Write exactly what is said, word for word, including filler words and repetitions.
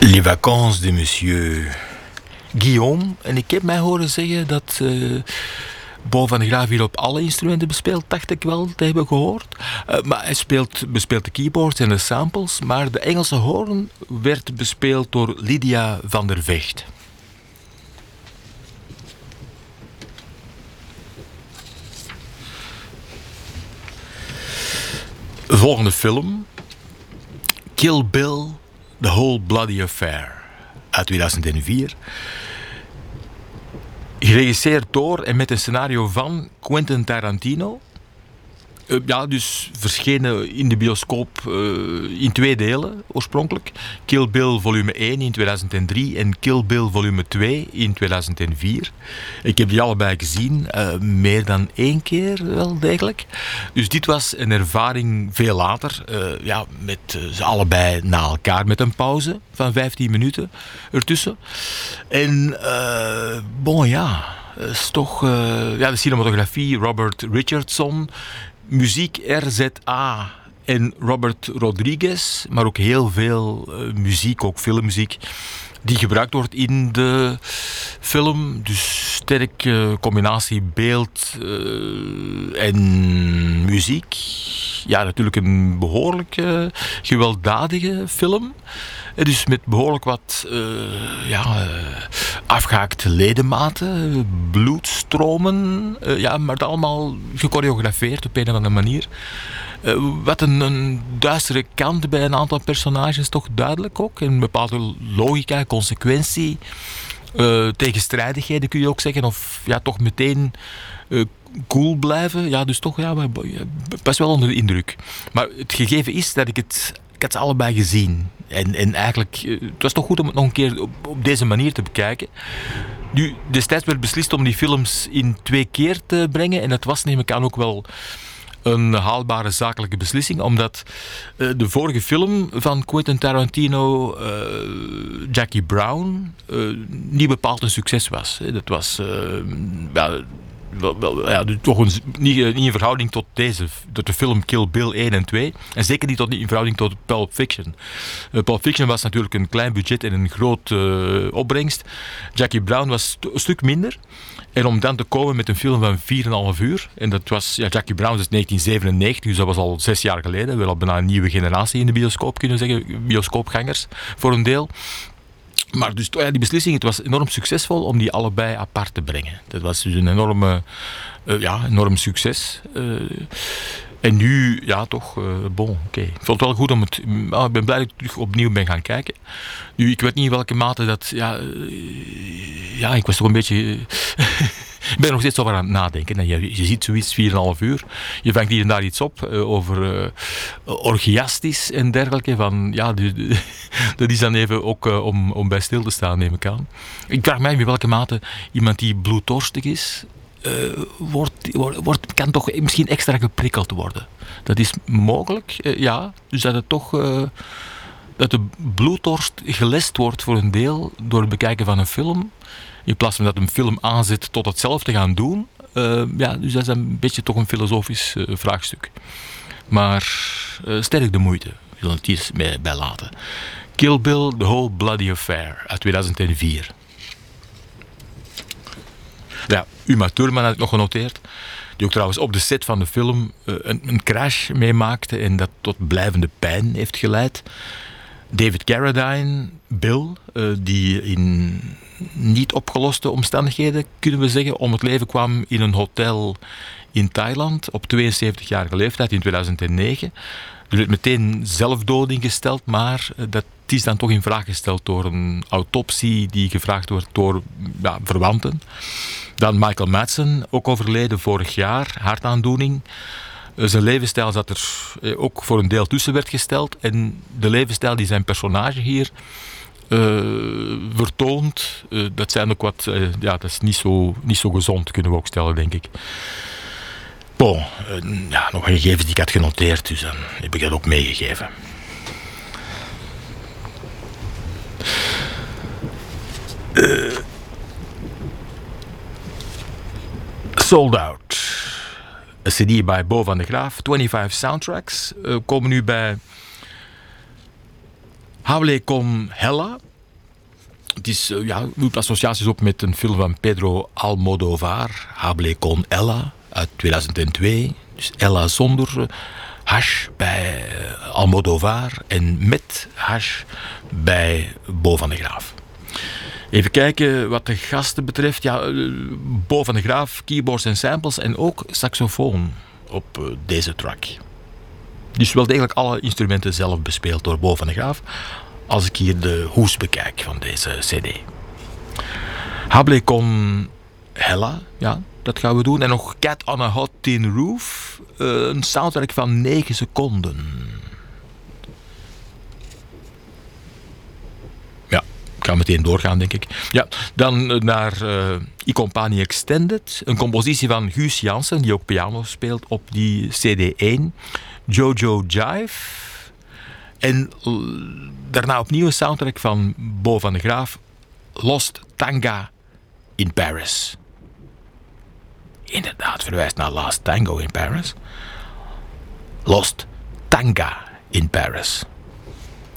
Les vacances de monsieur Guillaume. En ik heb mij horen zeggen dat uh, Bo van de Graaf hier op alle instrumenten bespeelt, dacht ik wel te hebben gehoord. Uh, maar hij speelt, bespeelt de keyboards en de samples, maar de Engelse hoorn werd bespeeld door Lydia van der Vecht. Volgende film. Kill Bill, The Whole Bloody Affair. Uit tweeduizend vier. Geregisseerd door en met een scenario van Quentin Tarantino. Uh, ja, dus verschenen in de bioscoop uh, in twee delen oorspronkelijk. Kill Bill volume één in tweeduizend drie en Kill Bill volume twee in tweeduizend vier. Ik heb die allebei gezien, uh, meer dan één keer wel degelijk. Dus dit was een ervaring veel later, uh, ja, met uh, ze allebei na elkaar, met een pauze van vijftien minuten ertussen. En, uh, bon ja, is toch, uh, ja, de cinematografie Robert Richardson. Muziek R Z A en Robert Rodriguez, maar ook heel veel uh, muziek, ook filmmuziek, die gebruikt wordt in de film. Dus sterk uh, combinatie beeld uh, en muziek. Ja, natuurlijk een behoorlijk uh, gewelddadige film. En dus met behoorlijk wat uh, ja, uh, afgehaakte ledematen, bloedstromen, uh, ja, maar het allemaal gechoreografeerd op een of andere manier. Uh, wat een, een duistere kant bij een aantal personages toch duidelijk ook. Een bepaalde logica, consequentie, uh, tegenstrijdigheden kun je ook zeggen. Of ja, toch meteen uh, cool blijven. Ja, dus toch ja, best wel onder de indruk. Maar het gegeven is dat ik het... Ik had ze allebei gezien. En, en eigenlijk, het was toch goed om het nog een keer op, op deze manier te bekijken. Nu, destijds werd beslist om die films in twee keer te brengen. En dat was, neem ik aan, ook wel een haalbare zakelijke beslissing. Omdat uh, de vorige film van Quentin Tarantino, uh, Jackie Brown, uh, niet bepaald een succes was. Dat was... Uh, ja, Wel, wel, ja, toch een, niet, niet in verhouding tot deze, tot de film Kill Bill één en twee. En zeker niet tot, in verhouding tot Pulp Fiction. Uh, Pulp Fiction was natuurlijk een klein budget en een groot uh, opbrengst. Jackie Brown was een stuk minder. En om dan te komen met een film van vier komma vijf uur. En dat was, ja, Jackie Brown is negentien zevenennegentig, dus dat was al zes jaar geleden. We hadden bijna een nieuwe generatie in de bioscoop, kunnen zeggen. Bioscoopgangers, voor een deel. Maar dus ja, die beslissing, het was enorm succesvol om die allebei apart te brengen. Dat was dus een enorme, uh, ja, enorm succes. Uh, en nu, ja toch, uh, bon, oké. Okay. Ik vond het wel goed om het... Uh, ik ben blij dat ik terug opnieuw ben gaan kijken. Nu, ik weet niet in welke mate dat... Ja, uh, ja ik was toch een beetje... Uh, ik ben er nog steeds over aan het nadenken. En je, je ziet zoiets vier komma vijf uur. Je vangt hier en daar iets op uh, over uh, orgiastisch en dergelijke. Van, ja, de, de, dat is dan even ook uh, om, om bij stil te staan, neem ik aan. Ik vraag mij in welke mate iemand die bloeddorstig is, uh, wordt, wordt, kan toch misschien extra geprikkeld worden. Dat is mogelijk, uh, ja. Dus dat het toch... Uh, dat de bloeddorst gelest wordt voor een deel door het bekijken van een film. In plaats van dat een film aanzet tot het zelf te gaan doen. Uh, ja, dus dat is een beetje toch een filosofisch uh, vraagstuk. Maar uh, sterk de moeite. We zullen het hier bij, bij laten. Kill Bill, The Whole Bloody Affair uit tweeduizend vier. Ja, Uma Thurman had ik nog genoteerd. Die ook trouwens op de set van de film uh, een, een crash meemaakte en dat tot blijvende pijn heeft geleid. David Carradine, Bill, uh, die in niet opgeloste omstandigheden, kunnen we zeggen, om het leven kwam in een hotel in Thailand op tweeënzeventigjarige leeftijd in tweeduizend negen. Er werd meteen zelfdoding gesteld, maar dat is dan toch in vraag gesteld door een autopsie die gevraagd wordt door ja, verwanten. Dan Michael Madsen, ook overleden vorig jaar, hartaandoening. Zijn levensstijl zat er ook voor een deel tussen werd gesteld. En de levensstijl die zijn personage hier uh, vertoont, uh, dat zijn ook wat, uh, ja, dat is niet zo, niet zo gezond, kunnen we ook stellen, denk ik. Bon, uh, ja, nog gegevens die ik had genoteerd, dus dan heb ik dat ook meegegeven. Uh, Sold Out. Een cd bij Bo van de Graaf. vijfentwintig soundtracks. Uh, komen nu bij Havle Con Hella. het is, uh, ja, roept associaties op met een film van Pedro Almodóvar, Hable con Ella, uit tweeduizend twee. Dus Ella zonder uh, hash bij uh, Almodóvar en met hash bij Bo van de Graaf. Even kijken wat de gasten betreft. Ja, uh, Bo van de Graaf, keyboards en samples en ook saxofoon op uh, deze track. Dus wel degelijk alle instrumenten zelf bespeeld door Bo van de Graaf. Als ik hier de hoes bekijk van deze cd. Hable con Ella, ja, dat gaan we doen. En nog Cat on a Hot Tin Roof, uh, een soundtrack van negen seconden. Ja, ik ga meteen doorgaan, denk ik. Ja, dan naar uh, I Compagnie Extended, een compositie van Guus Jansen, die ook piano speelt op die cd één. Jojo Jive. En daarna opnieuw een soundtrack van Bo van de Graaf. Lost Tanga in Paris. Inderdaad, verwijst naar Last Tango in Paris. Lost Tanga in Paris.